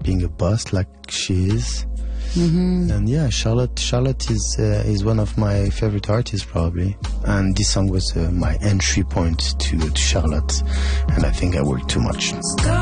being a boss like she is. And yeah, Charlotte is one of my favorite artists probably, and this song was my entry point to Charlotte, and I think I worked too much.